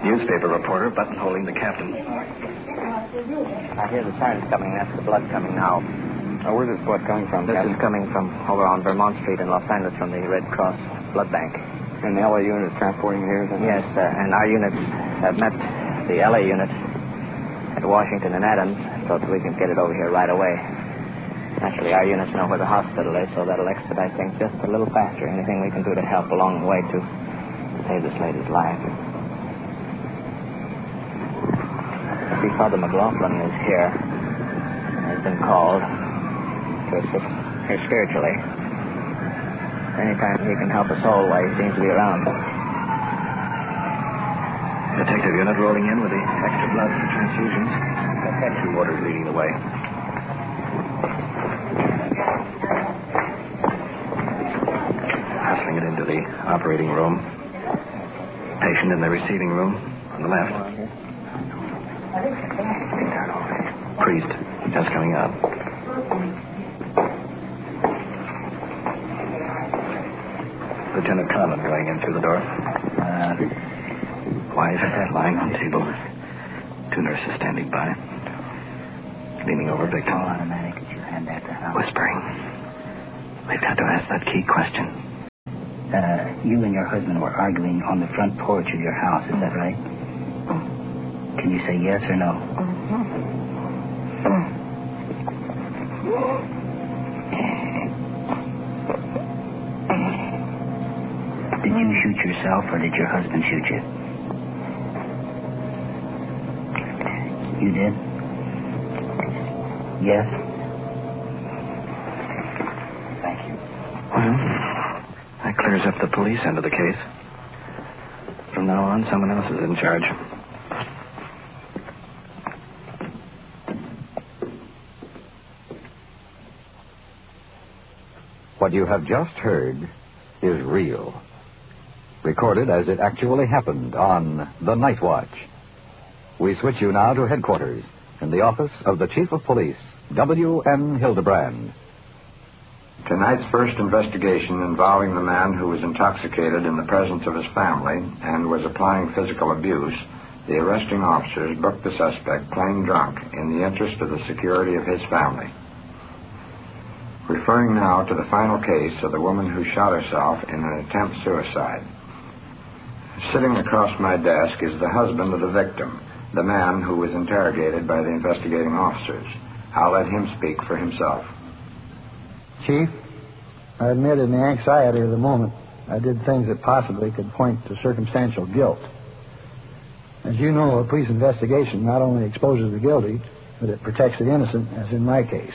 Newspaper reporter buttonholing the captain. I hear the sirens coming. That's the blood coming now. Where's this blood coming from, This Captain? is coming from over on Vermont Street in Los Angeles from the Red Cross Blood Bank. And the LA unit is transporting it here? Yes, and our units have met the LA unit at Washington and Adams so that we can get it over here right away. Naturally, our units know where the hospital is, so that'll expedite things just a little faster. Anything we can do to help along the way to save this lady's life. See, Father McLaughlin is here. Has been called to assist her spiritually. Anytime he can help us all while he seems to be around. Detective unit rolling in with the extra blood for transfusions. Two warders leading the way. Hustling it into the operating room. Patient in the receiving room on the left. Priest just coming out. Lieutenant Conlon going in through the door. Wise lying on table. Two nurses standing by. Leaning over victim. Automatic. Could you hand that to her? Whispering. We've got to ask that key question. You and your husband were arguing on the front porch of your house, is that right? Can you say yes or no? Did you shoot yourself or did your husband shoot you? You did? Yes? Thank you. Well, that clears up the police end of the case. From now on, someone else is in charge. What you have just heard is real. Recorded as it actually happened on The Night Watch. We switch you now to headquarters in the office of the Chief of Police, W.N. Hildebrand. Tonight's first investigation involving the man who was intoxicated in the presence of his family and was applying physical abuse, the arresting officers booked the suspect plain drunk in the interest of the security of his family. Referring now to the final case of the woman who shot herself in an attempt suicide. Sitting across my desk is the husband of the victim, the man who was interrogated by the investigating officers. I'll let him speak for himself. Chief, I admit in the anxiety of the moment, I did things that possibly could point to circumstantial guilt. As you know, a police investigation not only exposes the guilty, but it protects the innocent, as in my case.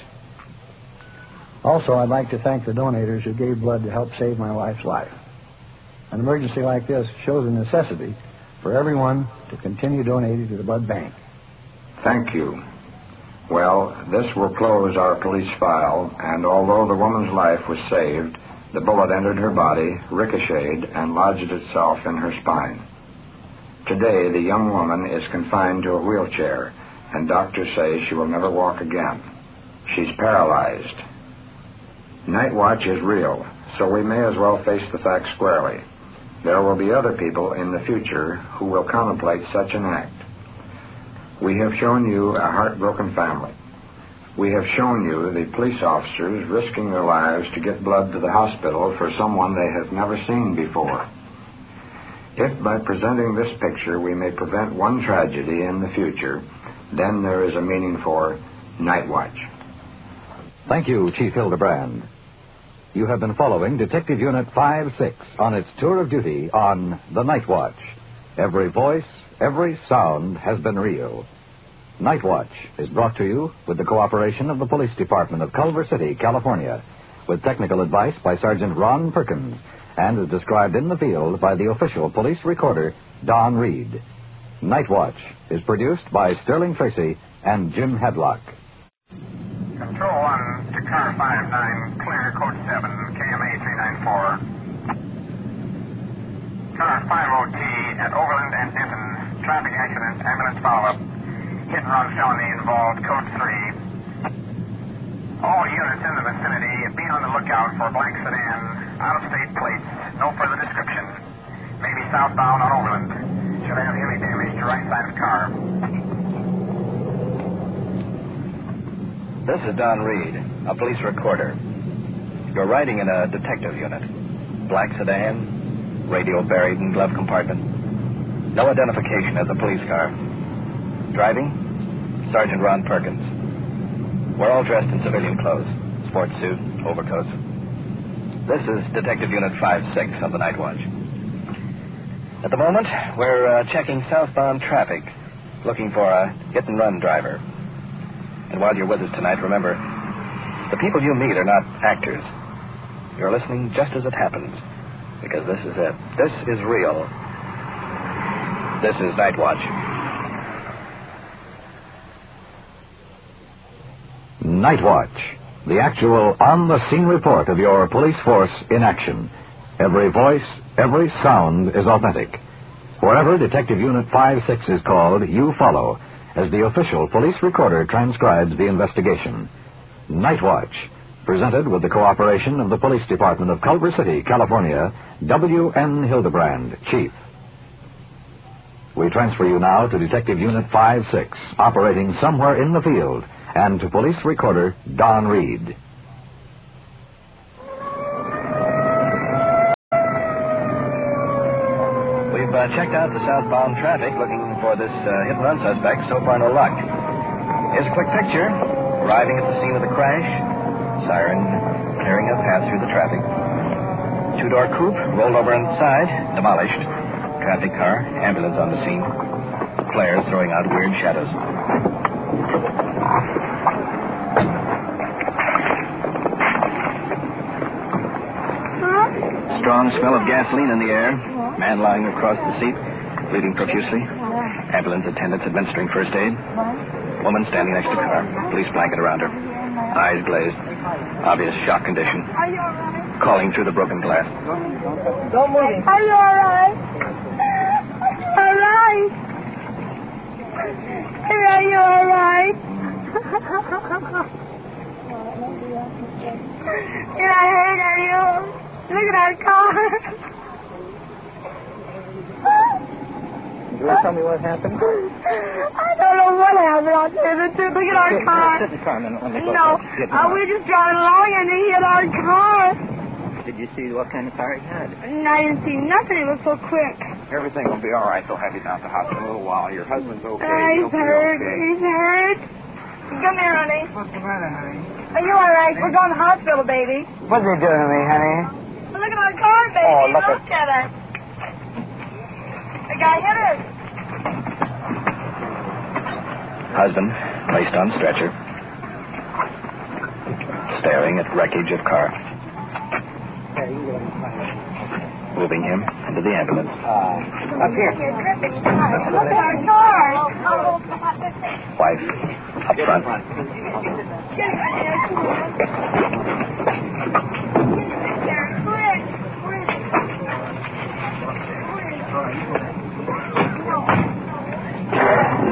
Also, I'd like to thank the donators who gave blood to help save my wife's life. An emergency like this shows a necessity for everyone to continue donating to the blood bank. Thank you. Well, this will close our police file, and although the woman's life was saved, the bullet entered her body, ricocheted, and lodged itself in her spine. Today, the young woman is confined to a wheelchair, and doctors say she will never walk again. She's paralyzed. Night Watch is real, so we may as well face the facts squarely. There will be other people in the future who will contemplate such an act. We have shown you a heartbroken family. We have shown you the police officers risking their lives to get blood to the hospital for someone they have never seen before. If by presenting this picture we may prevent one tragedy in the future, then there is a meaning for Night Watch. Thank you, Chief Hildebrand. You have been following Detective Unit 5-6 on its tour of duty on The Night Watch. Every voice, every sound has been real. Night Watch is brought to you with the cooperation of the Police Department of Culver City, California, with technical advice by Sergeant Ron Perkins, and is described in the field by the official police recorder, Don Reed. Night Watch is produced by Sterling Tracy and Jim Hadlock. Control 1 to car 59, clear code 7, KMA 394. Car 50T at Overland and Denton, traffic accident, ambulance follow-up. Hit and run felony involved, code 3. All units in the vicinity, be on the lookout for black sedan, out-of-state plates, no further description. Maybe southbound on Overland. to have heavy damage to right side of car. This is Don Reed, a police recorder. You're riding in a detective unit. Black sedan, radio buried in glove compartment. No identification as a police car. Driving? Sergeant Ron Perkins. We're all dressed in civilian clothes. Sports suit, overcoats. This is Detective Unit 5-6 of the Night Watch. At the moment, we're checking southbound traffic, looking for a hit-and-run driver. And while you're with us tonight, remember, the people you meet are not actors. You're listening just as it happens, because this is it. This is real. This is Night Watch. Night Watch, the actual on-the-scene report of your police force in action. Every voice, every sound is authentic. Wherever Detective Unit 5-6 is called, you follow, as the official police recorder transcribes the investigation. Night Watch, presented with the cooperation of the Police Department of Culver City, California, W.N. Hildebrand, Chief. We transfer you now to Detective Unit 5-6, operating somewhere in the field, and to police recorder Don Reed. We've checked out the southbound traffic looking for this hit-and-run suspect. So far, no luck. Here's a quick picture. Arriving at the scene of the crash. Siren clearing a path through the traffic. Two-door coupe rolled over inside, demolished. Traffic car, ambulance on the scene. Flares throwing out weird shadows. Strong smell of gasoline in the air. Man lying across the seat, bleeding profusely. Ambulance attendants administering first aid. Woman standing next to car. Police blanket around her. Eyes glazed. Obvious shock condition. Are you all right? Calling through the broken glass. Don't move it. Are you all right? All right. Are you all right? Did I hurt you? Look at our car. You want to tell me what happened? I don't know what happened. I'll tell you the truth. Look at our car. Sit in the car a minute. Let me go. No, we were just driving along and he hit our car. Did you see what kind of car he had? And I didn't see nothing. It was so quick. Everything will be all right. They'll have you down at the hospital in a little while. Your husband's okay. He's He'll be hurt. okay. He's hurt. Come here, honey. What's the matter, honey? Are you all right? We're going to the hospital, baby. What's he doing to me, honey? Look at our car, baby. Oh, look at it. The guy hit us. Husband placed on stretcher. Staring at wreckage of car. Moving him into the ambulance. Up here. Look at our car. Wife up front.